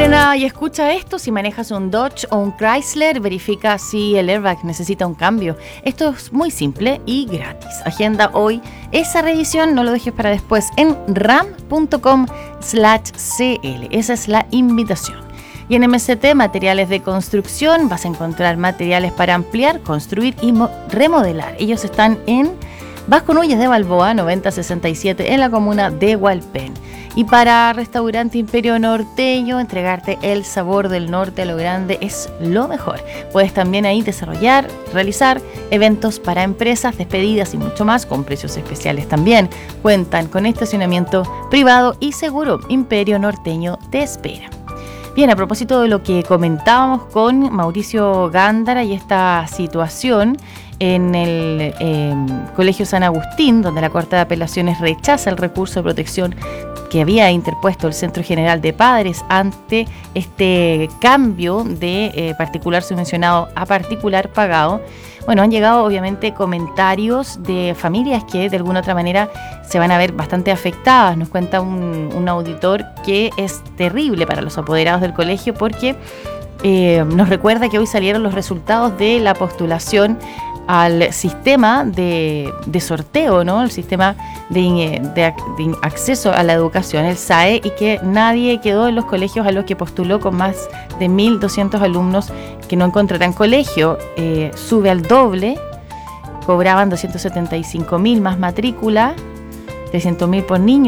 Frena y escucha esto. Si manejas un Dodge o un Chrysler, verifica si el airbag necesita un cambio. Esto es muy simple y gratis. Agenda hoy esa revisión, no lo dejes para después, en ram.com/cl. Esa es la invitación. Y en MST, materiales de construcción, vas a encontrar materiales para ampliar, construir y remodelar. Ellos están en Vasco Núñez de Balboa, 9067, en la comuna de Hualpén. Y para Restaurante Imperio Norteño, entregarte el sabor del norte a lo grande es lo mejor. Puedes también ahí realizar eventos para empresas, despedidas y mucho más, con precios especiales también. Cuentan con estacionamiento privado y seguro. Imperio Norteño te espera. Bien, a propósito de lo que comentábamos con Mauricio Gándara y esta situación en el Colegio San Agustín, donde la Corte de Apelaciones rechaza el recurso de protección que había interpuesto el Centro General de Padres ante este cambio de particular subvencionado a particular pagado. Bueno, han llegado obviamente comentarios de familias que de alguna otra manera se van a ver bastante afectadas. Nos cuenta un auditor que es terrible para los apoderados del colegio porque nos recuerda que hoy salieron los resultados de la postulación al sistema de sorteo, ¿no? El sistema de acceso a la educación, el SAE, y que nadie quedó en los colegios a los que postuló con más de 1.200 alumnos que no encontrarán colegio. Sube al doble, cobraban 275.000 más matrícula, 300.000 por niño.